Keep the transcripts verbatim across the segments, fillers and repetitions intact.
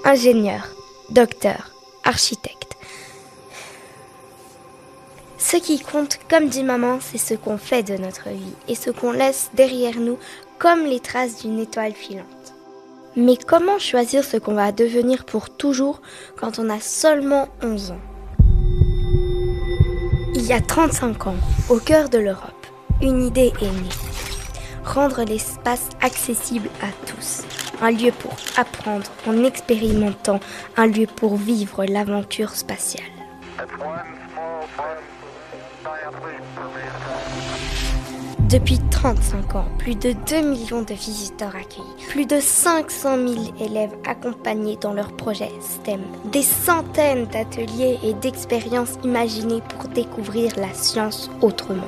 ingénieurs, docteurs, architectes. Ce qui compte, comme dit maman, c'est ce qu'on fait de notre vie et ce qu'on laisse derrière nous comme les traces d'une étoile filante. Mais comment choisir ce qu'on va devenir pour toujours quand on a seulement onze ans ? Il y a trente-cinq ans, au cœur de l'Europe, une idée est née. Rendre l'espace accessible à tous. Un lieu pour apprendre en expérimentant, un lieu pour vivre l'aventure spatiale. Depuis trente-cinq ans, plus de deux millions de visiteurs accueillis, plus de cinq cent mille élèves accompagnés dans leurs projets S T E M, des centaines d'ateliers et d'expériences imaginées pour découvrir la science autrement.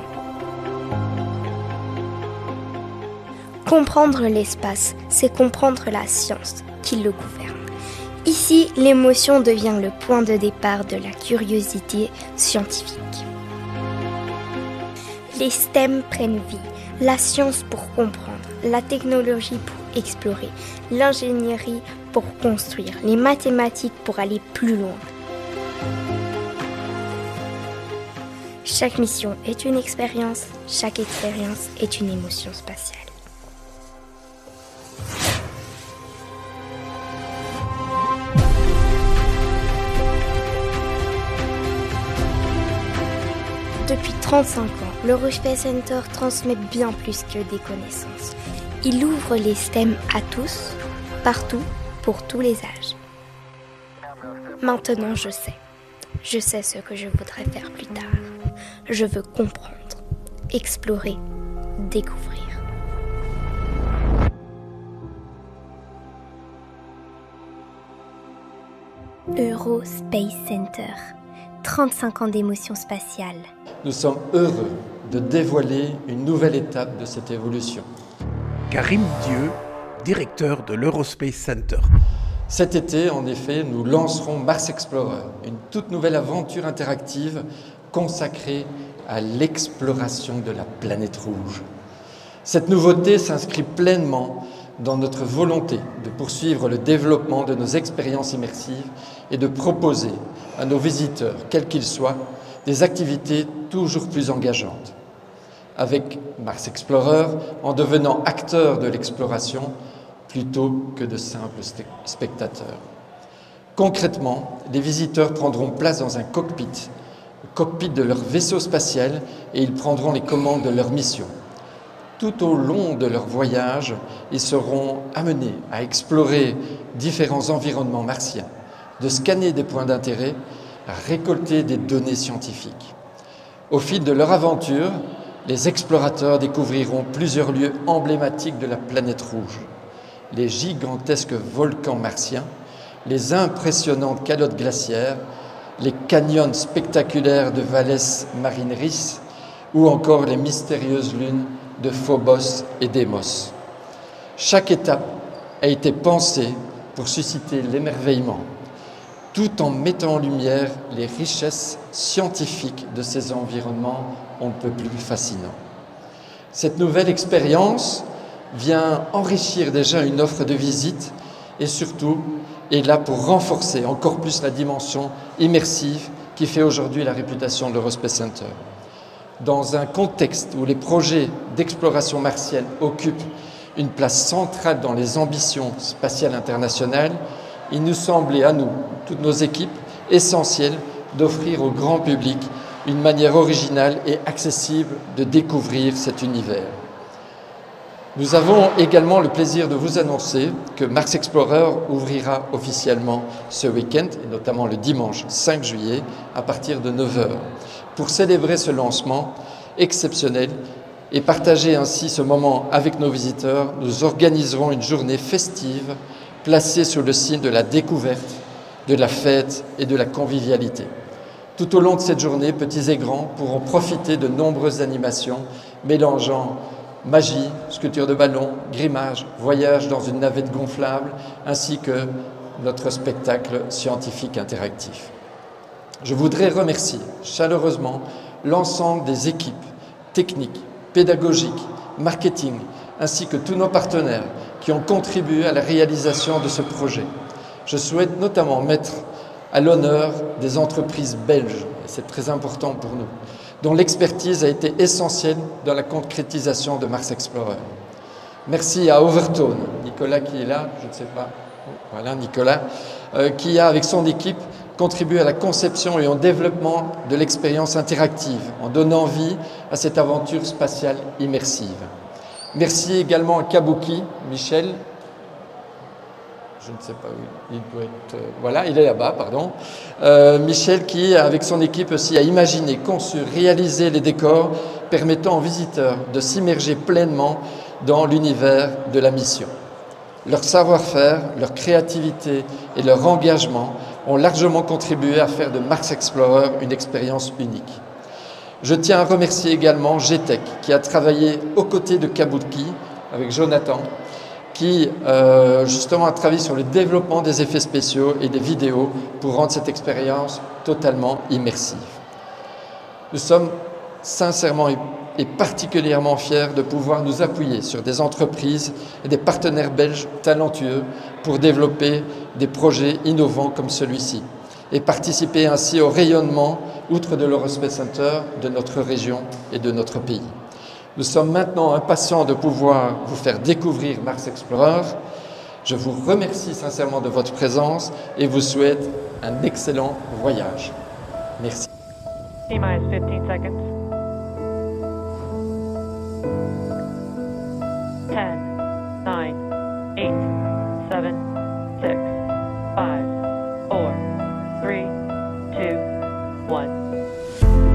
Comprendre l'espace, c'est comprendre la science qui le gouverne. Ici, l'émotion devient le point de départ de la curiosité scientifique. Les S T E M prennent vie, la science pour comprendre, la technologie pour explorer, l'ingénierie pour construire, les mathématiques pour aller plus loin. Chaque mission est une expérience, chaque expérience est une émotion spatiale. Depuis trente-cinq ans, l'Eurospace Center transmet bien plus que des connaissances. Il ouvre les S T E M à tous, partout, pour tous les âges. Maintenant, je sais. Je sais ce que je voudrais faire plus tard. Je veux comprendre, explorer, découvrir. Eurospace Center. trente-cinq ans d'émotion spatiale. Nous sommes heureux de dévoiler une nouvelle étape de cette évolution. Karim Dieu, directeur de l'Eurospace Center. Cet été, en effet, nous lancerons Mars Explorer, une toute nouvelle aventure interactive consacrée à l'exploration de la planète rouge. Cette nouveauté s'inscrit pleinement dans notre volonté de poursuivre le développement de nos expériences immersives et de proposer à nos visiteurs, quels qu'ils soient, des activités toujours plus engageantes. Avec Mars Explorer, en devenant acteurs de l'exploration plutôt que de simples spectateurs. Concrètement, les visiteurs prendront place dans un cockpit, le cockpit de leur vaisseau spatial, et ils prendront les commandes de leur mission. Tout au long de leur voyage, ils seront amenés à explorer différents environnements martiens, de scanner des points d'intérêt, à récolter des données scientifiques. Au fil de leur aventure, les explorateurs découvriront plusieurs lieux emblématiques de la planète rouge. Les gigantesques volcans martiens, les impressionnantes calottes glaciaires, les canyons spectaculaires de Valles Marineris ou encore les mystérieuses lunes de Phobos et Deimos. Chaque étape a été pensée pour susciter l'émerveillement, tout en mettant en lumière les richesses scientifiques de ces environnements on ne peut plus fascinants. Cette nouvelle expérience vient enrichir déjà une offre de visite et surtout est là pour renforcer encore plus la dimension immersive qui fait aujourd'hui la réputation de l'Eurospace Center. Dans un contexte où les projets d'exploration martienne occupent une place centrale dans les ambitions spatiales internationales, il nous semblait à nous, toutes nos équipes, essentiel d'offrir au grand public une manière originale et accessible de découvrir cet univers. Nous avons également le plaisir de vous annoncer que Mars Explorer ouvrira officiellement ce week-end, et notamment le dimanche cinq juillet, à partir de neuf heures. Pour célébrer ce lancement exceptionnel et partager ainsi ce moment avec nos visiteurs, nous organiserons une journée festive placée sous le signe de la découverte, de la fête et de la convivialité. Tout au long de cette journée, petits et grands pourront profiter de nombreuses animations mélangeant magie, sculpture de ballon, grimage, voyage dans une navette gonflable, ainsi que notre spectacle scientifique interactif. Je voudrais remercier chaleureusement l'ensemble des équipes techniques, pédagogiques, marketing, ainsi que tous nos partenaires qui ont contribué à la réalisation de ce projet. Je souhaite notamment mettre à l'honneur des entreprises belges, et c'est très important pour nous, dont l'expertise a été essentielle dans la concrétisation de Mars Explorer. Merci à Overtone, Nicolas qui est là, je ne sais pas, voilà Nicolas, euh, qui a avec son équipe contribué à la conception et au développement de l'expérience interactive, en donnant vie à cette aventure spatiale immersive. Merci également à Kabuki, Michel, je ne sais pas où il doit être, euh, voilà, il est là-bas, pardon. Euh, Michel qui, avec son équipe aussi, a imaginé, conçu, réalisé les décors permettant aux visiteurs de s'immerger pleinement dans l'univers de la mission. Leur savoir-faire, leur créativité et leur engagement ont largement contribué à faire de Mars Explorer une expérience unique. Je tiens à remercier également G Tech qui a travaillé aux côtés de Kabuki avec Jonathan, qui euh, justement a travaillé sur le développement des effets spéciaux et des vidéos pour rendre cette expérience totalement immersive. Nous sommes sincèrement et particulièrement fiers de pouvoir nous appuyer sur des entreprises et des partenaires belges talentueux pour développer des projets innovants comme celui-ci et participer ainsi au rayonnement, outre de l'Eurospace Center, de notre région et de notre pays. Nous sommes maintenant impatients de pouvoir vous faire découvrir Mars Explorer. Je vous remercie sincèrement de votre présence et vous souhaite un excellent voyage. Merci. T minus fifteen seconds.